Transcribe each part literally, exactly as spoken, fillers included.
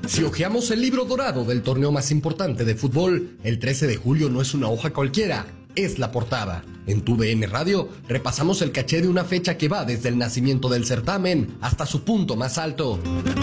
Si hojeamos el libro dorado del torneo más importante de fútbol, el trece de julio no es una hoja cualquiera, es la portada. En Tu D N Radio repasamos el caché de una fecha que va desde el nacimiento del certamen hasta su punto más alto.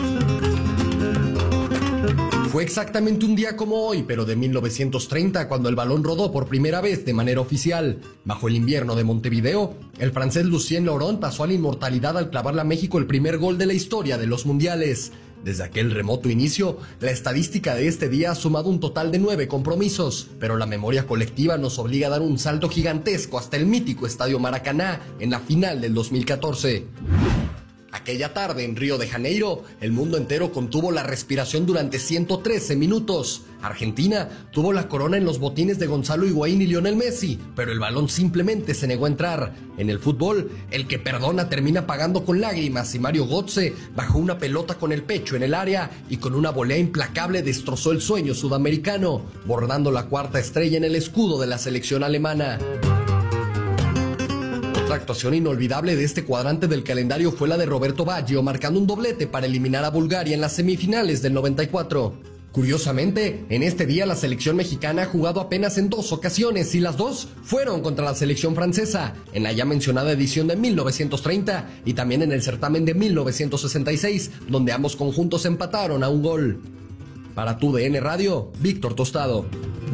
Fue exactamente un día como hoy, pero de mil novecientos treinta, cuando el balón rodó por primera vez de manera oficial. Bajo el invierno de Montevideo, el francés Lucien Laurent pasó a la inmortalidad al clavarle a México el primer gol de la historia de los mundiales. Desde aquel remoto inicio, la estadística de este día ha sumado un total de nueve compromisos, pero la memoria colectiva nos obliga a dar un salto gigantesco hasta el mítico Estadio Maracaná en la final del dos mil catorce. Aquella tarde en Río de Janeiro, el mundo entero contuvo la respiración durante ciento trece minutos. Argentina tuvo la corona en los botines de Gonzalo Higuaín y Lionel Messi, pero el balón simplemente se negó a entrar. En el fútbol, el que perdona termina pagando con lágrimas y Mario Götze bajó una pelota con el pecho en el área y con una volea implacable destrozó el sueño sudamericano, bordando la cuarta estrella en el escudo de la selección alemana. Otra actuación inolvidable de este cuadrante del calendario fue la de Roberto Baggio, marcando un doblete para eliminar a Bulgaria en las semifinales del noventa y cuatro. Curiosamente, en este día la selección mexicana ha jugado apenas en dos ocasiones y las dos fueron contra la selección francesa, en la ya mencionada edición de mil novecientos treinta y también en el certamen de mil novecientos sesenta y seis, donde ambos conjuntos empataron a un gol. Para Tu D N Radio, Víctor Tostado.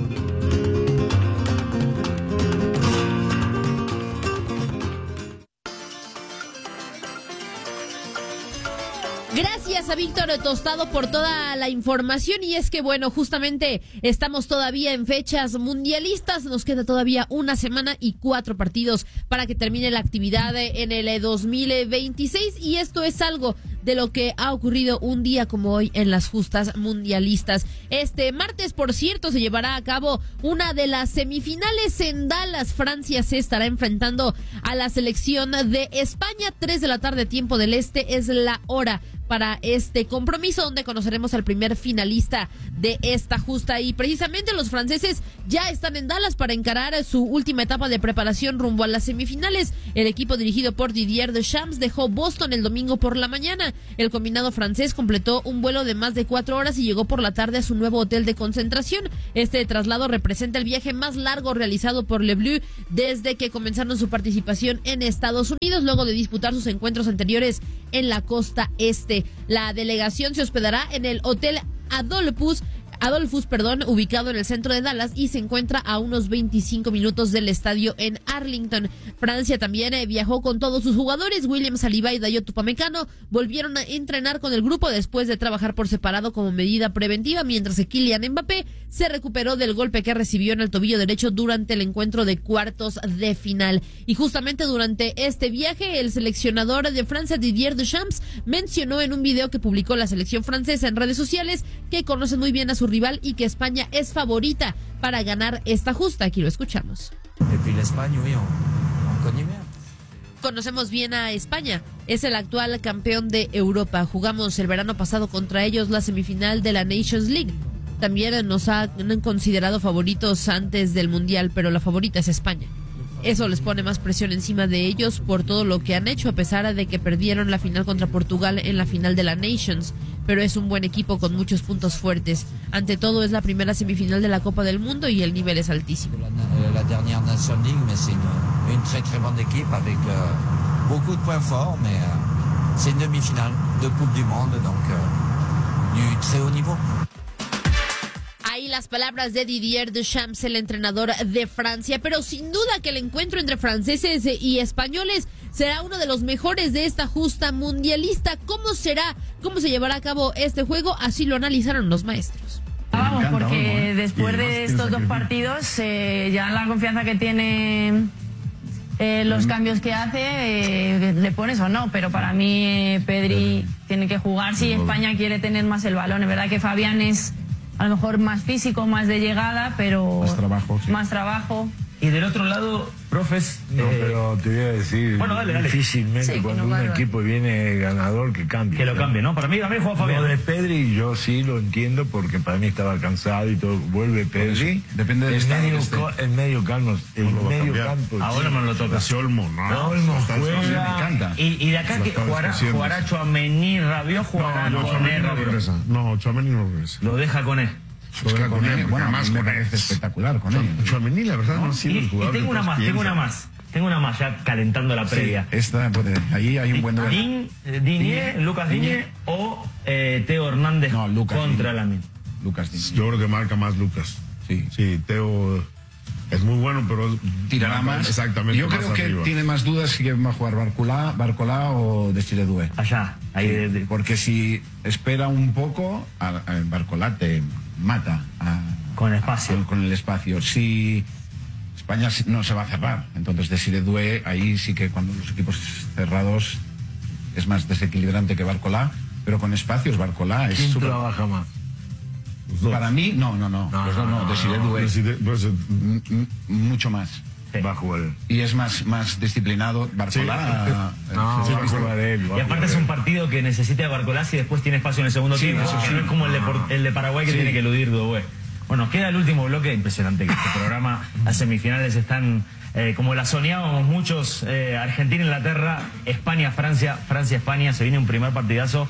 Gracias a Víctor Tostado por toda la información, y es que bueno, justamente estamos todavía en fechas mundialistas, nos queda todavía una semana y cuatro partidos para que termine la actividad en el dos mil veintiséis, y esto es algo de lo que ha ocurrido un día como hoy en las justas mundialistas. Este martes, por cierto, se llevará a cabo una de las semifinales en Dallas. Francia se estará enfrentando a la selección de España. Tres de la tarde, tiempo del este, es la hora para este compromiso, donde conoceremos al primer finalista de esta justa. Y precisamente los franceses ya están en Dallas para encarar su última etapa de preparación rumbo a las semifinales. El equipo dirigido por Didier Deschamps dejó Boston el domingo por la mañana. El combinado francés completó un vuelo de más de cuatro horas y llegó por la tarde a su nuevo hotel de concentración. Este traslado representa el viaje más largo realizado por Le Bleu desde que comenzaron su participación en Estados Unidos, luego de disputar sus encuentros anteriores en la costa este. La delegación se hospedará en el Hotel Adolphus, Adolphus, perdón, ubicado en el centro de Dallas, y se encuentra a unos veinticinco minutos del estadio en Arlington. Francia también eh, viajó con todos sus jugadores. William Saliba y Dayot Upamecano volvieron a entrenar con el grupo después de trabajar por separado como medida preventiva, mientras que Kylian Mbappé se recuperó del golpe que recibió en el tobillo derecho durante el encuentro de cuartos de final. Y justamente durante este viaje, el seleccionador de Francia, Didier Deschamps, mencionó en un video que publicó la selección francesa en redes sociales que conoce muy bien a su rival y que España es favorita para ganar esta justa. Aquí lo escuchamos. Conocemos bien a España, es el actual campeón de Europa. Jugamos el verano pasado contra ellos la semifinal de la Nations League. También nos han considerado favoritos antes del Mundial, pero la favorita es España. Eso les pone más presión encima de ellos por todo lo que han hecho, a pesar de que perdieron la final contra Portugal en la final de la Nations. Pero es un buen equipo con muchos puntos fuertes. Ante todo, es la primera semifinal de la Copa del Mundo y el nivel es altísimo. La, la dernière Nation League, mais c'est une, une très très bonne équipe avec euh, beaucoup de points forts, mais euh, c'est une demi-finale de Coupe du Monde, donc euh, du très haut niveau. Ahí las palabras de Didier Deschamps, el entrenador de Francia, pero sin duda que el encuentro entre franceses y españoles será uno de los mejores de esta justa mundialista. ¿Cómo será? ¿Cómo se llevará a cabo este juego? Así lo analizaron los maestros. Vamos, porque después de estos dos partidos, eh, ya la confianza que tiene, eh, los cambios que hace, eh, le pones o no, pero para mí eh, Pedri tiene que jugar si España quiere tener más el balón. Es verdad que Fabián es a lo mejor más físico, más de llegada, pero más trabajo, sí. más trabajo. Y del otro lado, Profes... No, eh, pero te voy a decir, bueno, dale, dale. difícilmente Sí, cuando no un valga. equipo viene ganador que cambie. que lo cambie, ¿no? Para mí también juega Fabián. Lo de Pedri yo sí lo entiendo porque para mí estaba cansado y todo. Vuelve Pedri. Depende del el estado medio, que esté. co- el medio campo, el No lo va a medio cambiar. campo. Ahora sí. me lo toca. Ese Olmo, no. No, Olmo Está- juega. Me encanta. Y, y de acá Lo que estaba jugará, esqueciendo. jugará Tchouaméni, Rabiot, jugará No, no, Koné, Tchouaméni no Rabiot. regresa. No, Tchouaméni no regresa. Lo deja Koné. Lo deja con él, porque Bueno, además me con parece él. espectacular con él. Tchouaméni, la verdad, no ha sido Y, el y jugador tengo que una todos más, tengo una piensan. más. Tengo una más, ya calentando la Sí, previa. esta puede, ahí hay un buen duelo. Din- eh, Digne, Lucas Digne o eh, Teo Hernández No, Lucas contra Digne. Lamine. Lucas Digne. Yo creo que marca más Lucas. Sí. Sí, Teo es muy bueno, pero Tirará marca más. Exactamente. Yo más creo que arriba. tiene más dudas si va a jugar Barcolá, Barcolá o Desiré Doué. Allá, ahí de, de- Porque si espera un poco, a, a Barcolá te mata. a- Con espacio. Con, con el espacio. Si España no se va a cerrar, entonces Desiré Doué, ahí sí que cuando los equipos cerrados es más desequilibrante que Barcolá, pero con espacios Barcolá es ¿Quién súper... trabaja más? Los dos. Para mí, no, no, no. No, los dos no, no, Desiré no, Doué. Decide- pues, eh, M- m- mucho más. Sí. Va a jugar él. Y es más, más disciplinado. Barcolá. Sí. eh, No, sí, va a sí, jugar él. va Y a aparte jugar es un él. partido que necesita de Barcolás y después tiene espacio en el segundo Sí, tiempo. eso que sí. no es como el de, Por- el de Paraguay que Sí. tiene que eludir Doué. Bueno, queda el último bloque. Impresionante que este programa, las semifinales están eh, como la soñábamos muchos. Eh, Argentina, Inglaterra, España, Francia, Francia, España. Se viene un primer partidazo.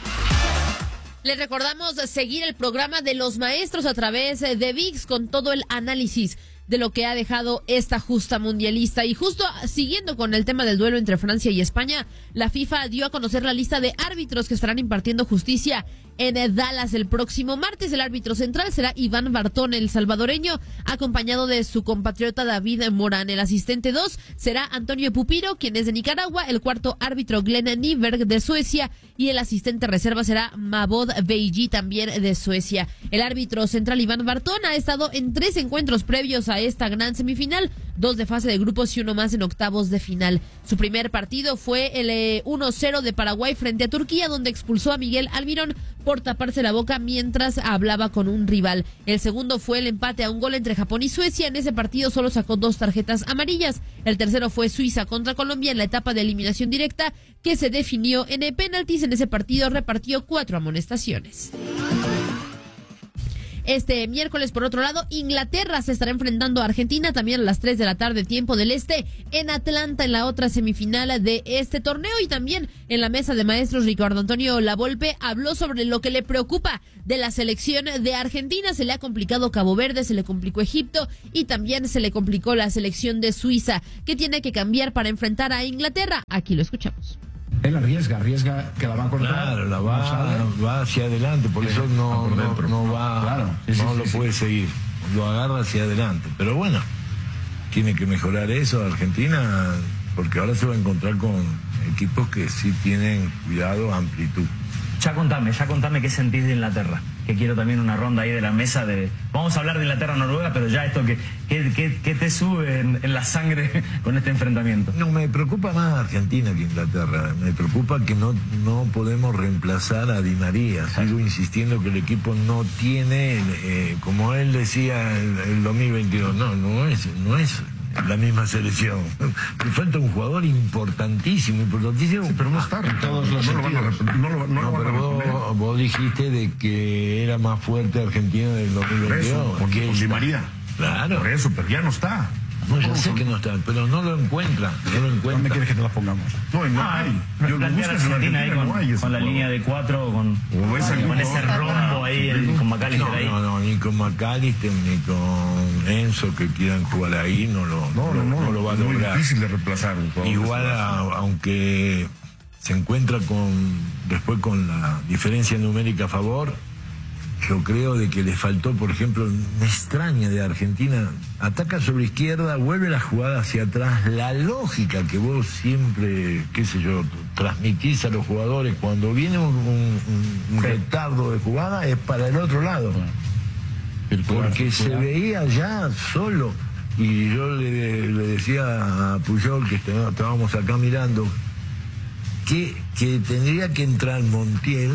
Les recordamos seguir el programa de los maestros a través de V I X con todo el análisis de lo que ha dejado esta justa mundialista. Y justo siguiendo con el tema del duelo entre Francia y España, la FIFA dio a conocer la lista de árbitros que estarán impartiendo justicia en Dallas el próximo martes. El árbitro central será Iván Bartón, el salvadoreño, acompañado de su compatriota David Morán. El asistente dos será Antonio Pupiro, quien es de Nicaragua. El cuarto árbitro Glenn Nyberg de Suecia y el asistente reserva será Mabod Beigi, también de Suecia. El árbitro central Iván Bartón ha estado en tres encuentros previos a esta gran semifinal, dos de fase de grupos y uno más en octavos de final. Su primer partido fue el eh, uno cero de Paraguay frente a Turquía, donde expulsó a Miguel Almirón por taparse la boca mientras hablaba con un rival. El segundo fue el empate a un gol entre Japón y Suecia. En ese partido solo sacó dos tarjetas amarillas. El tercero fue Suiza contra Colombia en la etapa de eliminación directa que se definió en penaltis. En ese partido repartió cuatro amonestaciones. Este miércoles, por otro lado, Inglaterra se estará enfrentando a Argentina también a las tres de la tarde, tiempo del este, en Atlanta, en la otra semifinal de este torneo. Y también en la mesa de maestros, Ricardo Antonio Lavolpe habló sobre lo que le preocupa de la selección de Argentina. Se le ha complicado Cabo Verde, se le complicó Egipto y también se le complicó la selección de Suiza, que tiene que cambiar para enfrentar a Inglaterra. Aquí lo escuchamos. Él arriesga, arriesga que la va a cortar. Claro, la no va, sale. va hacia adelante, por eso no, por no, dentro. no va, Claro. Sí, no sí, lo sí, puede seguir, lo agarra hacia adelante. Pero bueno, tiene que mejorar eso Argentina, porque ahora se va a encontrar con equipos que sí tienen cuidado, amplitud. Ya contame, ya contame qué sentís de Inglaterra. Que quiero también una ronda ahí de la mesa de... Vamos a hablar de Inglaterra-Noruega, pero ya esto, que, que, que, que te sube en, en la sangre con este enfrentamiento? No, me preocupa más Argentina que Inglaterra. Me preocupa que no, no podemos reemplazar a Di María. Sigo insistiendo que el equipo no tiene, eh, como él decía el, el dos mil veintidós, no, no es, no es la misma selección. Le falta un jugador importantísimo, importantísimo. Pero no está, en todos los no lo van a rep- no lo, no No, lo van pero a reponer. vos, vos dijiste de que era más fuerte Argentina del dos mil Por eso, veintidós. con, que con Di está. María. Claro. Por eso, pero ya no está. No, ya sé que no está, pero no lo encuentra, no lo encuentra. ¿Dónde quieres que te la pongamos? No, y no Ah, hay. no, Yo lo plantear buscas en Argentina ahí Argentina, con, no hay ese con la juego. línea de cuatro, con, O ves algún con ese jugador- rombo ahí, el- con McAllister No, ahí. no, no, ni con McAllister ni con Enzo que quieran jugar ahí, no lo, No, no, no, no lo va a es muy lograr. difícil de reemplazar un jugador. Igual, a- aunque se encuentra con después con la diferencia numérica a favor, yo creo de que le faltó, por ejemplo, me extraña de Argentina, ataca sobre izquierda, vuelve la jugada hacia atrás, la lógica que vos siempre, qué sé yo, transmitís a los jugadores cuando viene un, un- un retardo de jugada es para el otro lado. Porque se veía ya solo. Y yo le, le decía a Puyol, que está- estábamos acá mirando, que, que tendría que entrar Montiel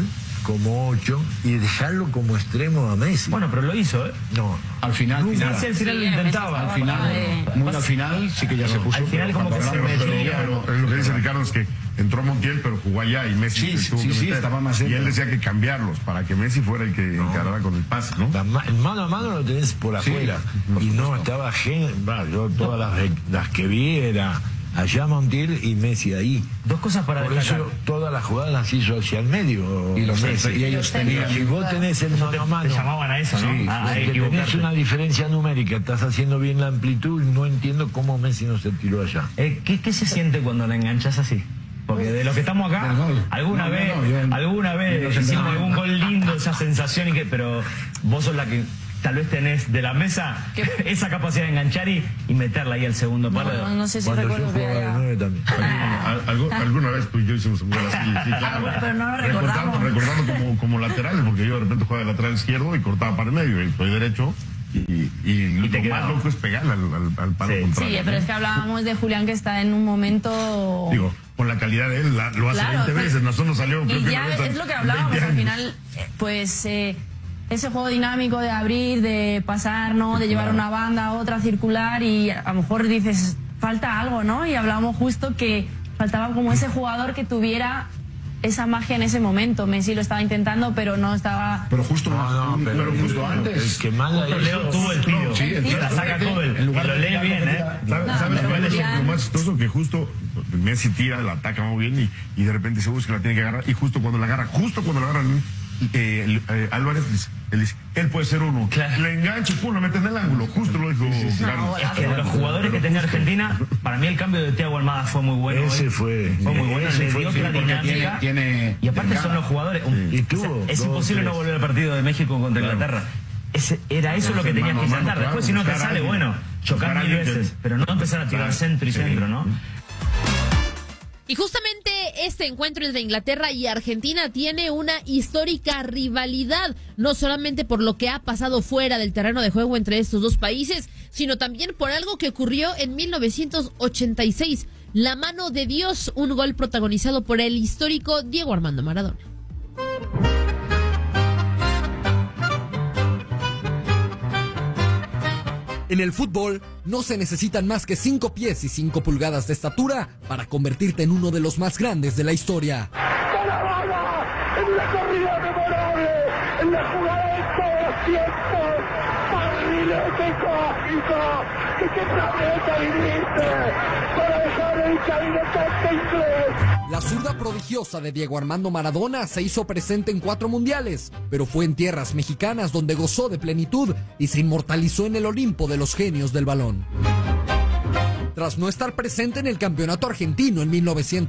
como ocho y dejarlo como extremo a Messi. Bueno, pero lo hizo, ¿eh? No. Al final, Messi final, al final Sí, lo intentaba. Messi al final, Eh, muy al final sí que ya se puso. al final pero como cuando que se hablamos- metía. Pero, pero lo que dice Ricardo es que entró Montiel, pero jugó allá y Messi Sí, se tuvo sí, que sí, meter. estaba más Y él dentro. decía que cambiarlos para que Messi fuera el que encarara con el pase, ¿no? La ma- mano a mano lo tenés por afuera. Y no estaba gen... va, yo todas las, las que vi era allá Montiel y Messi ahí. Dos cosas para Por destacar. eso todas las jugadas las hizo hacia el medio. Y, los, Messi. y ellos tenían. Si vos tenés el mano a Te mano, llamaban a eso, ¿no? Sí, a, a que tenés equivocarte. una diferencia numérica, estás haciendo bien la amplitud, no entiendo cómo Messi no se tiró allá. Eh, ¿qué, ¿Qué se siente cuando la enganchas así? Porque de los que estamos acá, Del gol. alguna No, no, vez, no, yo- alguna yo vez no hicimos sentí algún nada. gol lindo, esa sensación, y que, pero vos sos la que tal vez tenés de la mesa esa capacidad de enganchar y, y meterla ahí al segundo No, palo. no, no sé si Cuando yo recuerdo que jugaba de haya... nueve también. Al- algo- alguna vez tú y yo hicimos un gol así, sí, claro. Bueno, pero no lo recordando, recordamos. recordando como, como laterales, porque yo de repente jugaba de lateral izquierdo y cortaba para el medio, y soy derecho, y, y lo te más quedaba. loco es pegarle al, al, al palo Sí. contrario. Sí, pero es que hablábamos de Julián, que está en un momento... Digo, con la calidad de él, la- lo hace Claro, veinte pero- veces, nosotros nos salió creo Y que ya una vez es lo que en hablábamos, veinte al años. final, eh, pues eh, ese juego dinámico de abrir, de pasar, ¿no? De llevar una banda a otra, circular, y a lo mejor dices, falta algo, ¿no? Y hablábamos justo que faltaba como ese jugador que tuviera esa magia en ese momento. Messi lo estaba intentando, pero no estaba... Pero justo, No, no, pero justo antes. el que manda Justo Leo tuvo el tiro. Sí, el y la saca Kobel. en lugar Y lo de lee tirarlo, bien, ¿eh? tira- ¿Sabes, No, ¿sabes pero cuál es lo- Julián- lo más chistoso? Que justo Messi tira, la ataca muy bien y, y de repente se busca, la tiene que agarrar, y justo cuando la agarra, justo cuando la agarra eh, el- eh, Álvarez, dice- él, dice, él puede ser uno. Claro. Le engancha y pum, lo mete en el ángulo. Justo lo dijo Carlos. Es que de los jugadores que tenía Argentina, para mí el cambio de Thiago Almada fue muy bueno. Ese ¿eh? fue. Fue muy bueno, Ese le fue, dio sí, otra porque dinámica. tiene- tiene- y aparte tiene son los jugadores. un- Y o sea, tuvo es dos, imposible tres. no volver al partido de México contra Inglaterra. Ese, era eso lo que tenías mano que a mano, intentar. claro, Después, si no te buscar a sale, alguien. bueno, chocar Buscar a mil alguien que- veces. Pero no empezar a tirar Claro, centro y sí. centro, ¿no? Y justamente este encuentro entre Inglaterra y Argentina tiene una histórica rivalidad, no solamente por lo que ha pasado fuera del terreno de juego entre estos dos países, sino también por algo que ocurrió en mil novecientos ochenta y seis, la mano de Dios, un gol protagonizado por el histórico Diego Armando Maradona. En el fútbol no se necesitan más que cinco pies y cinco pulgadas de estatura para convertirte en uno de los más grandes de la historia. En la corrida memorable, en la jugada de todos los tiempos, barrilete cósmico, que te planeta viviste para dejar el caminotante inglés. La zurda prodigiosa de Diego Armando Maradona se hizo presente en cuatro mundiales, pero fue en tierras mexicanas donde gozó de plenitud y se inmortalizó en el Olimpo de los genios del balón. Tras no estar presente en el campeonato argentino en mil novecientos